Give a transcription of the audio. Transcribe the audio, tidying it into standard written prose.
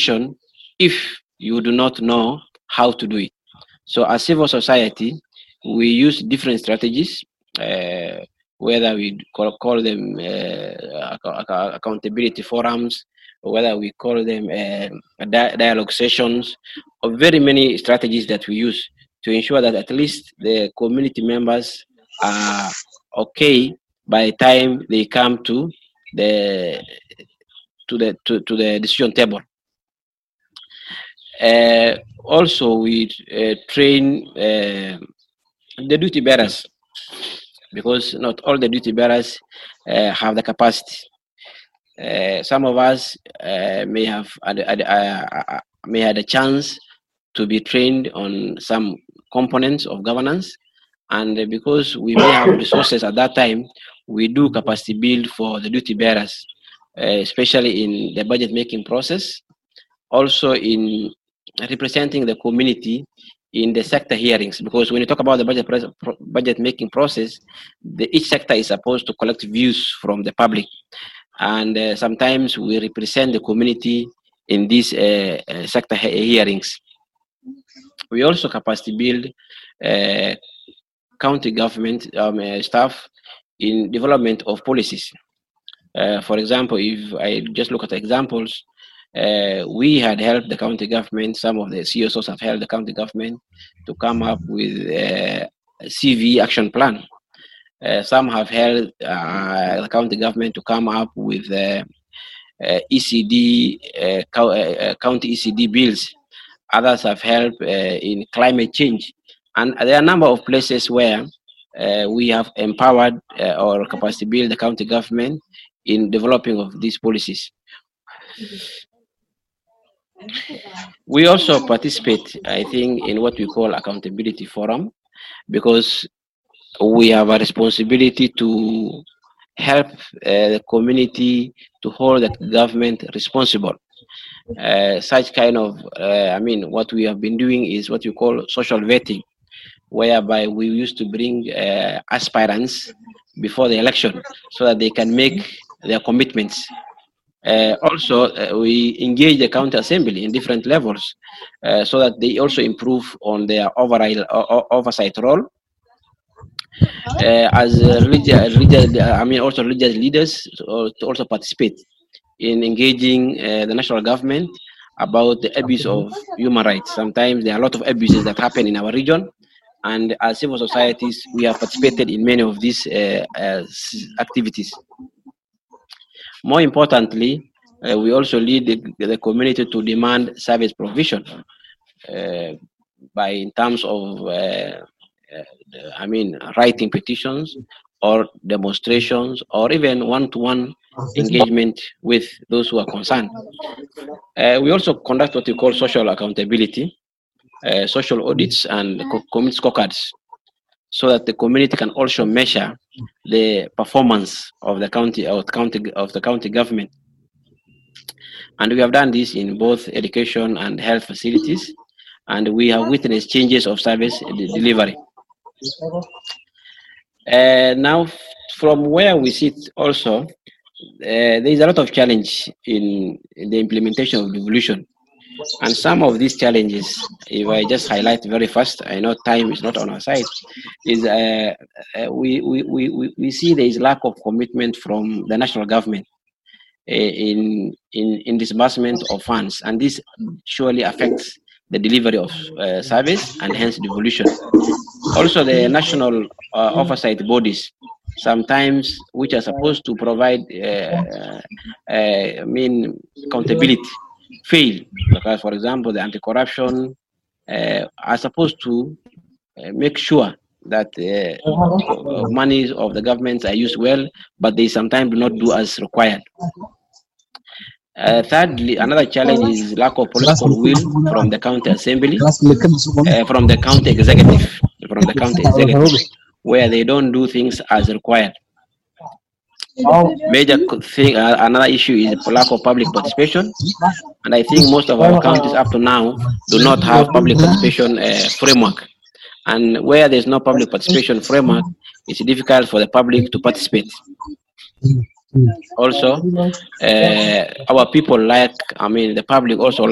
if you do not know how to do it. So as civil society, we use different strategies, whether we call them accountability forums, or whether we call them dialogue sessions, or very many strategies that we use to ensure that at least the community members are okay by the time they come to the to the decision table. Also, we train the duty bearers, because not all the duty bearers have the capacity. Some of us may have had a chance to be trained on some components of governance, and because we may have resources at that time, we do capacity build for the duty bearers, especially in the budget making process, also in representing the community in the sector hearings, because when you talk about the budget making process, each sector is supposed to collect views from the public, and sometimes we represent the community in these sector hearings. We also capacity build county government staff in development of policies. For example, if I just look at examples, we had helped the county government, some of the CSOs have helped the county government to come up with a CV action plan. Some have helped the county government to come up with ECD, county ECD bills. Others have helped in climate change. And there are a number of places where we have empowered or capacity build the county government in developing of these policies. We also participate, I think, in what we call accountability forum, because we have a responsibility to help the community to hold the government responsible. Such kind of, what we have been doing is what we call social vetting, whereby we used to bring aspirants before the election so that they can make their commitments. Also, we engage the county assembly in different levels so that they also improve on their oversight role. As religious leaders to also participate in engaging the national government about the abuse of human rights. Sometimes there are a lot of abuses that happen in our region, and as civil societies, we have participated in many of these activities. More importantly, we also lead the community to demand service provision in terms of writing petitions or demonstrations or even one-to-one engagement with those who are concerned. We also conduct what we call social accountability, social audits and community scorecards, so that the community can also measure the performance of the county government. And we have done this in both education and health facilities, and we have witnessed changes of service delivery. Now, from where we sit also, there is a lot of challenge in the implementation of devolution. And some of these challenges, if I just highlight very fast, I know time is not on our side, is we see there is lack of commitment from the national government in disbursement of funds, and this surely affects the delivery of service and hence devolution. Also, the national oversight bodies, sometimes which are supposed to provide accountability, fail, because, for example, the anti-corruption are supposed to make sure that monies of the governments are used well, but they sometimes do not do as required. Thirdly, another challenge is lack of political will from the county assembly, from the county executive, where they don't do things as required. Major thing, another issue is lack of public participation, and I think most of our counties up to now do not have public participation framework. And where there's no public participation framework, it's difficult for the public to participate. Also, our people the public also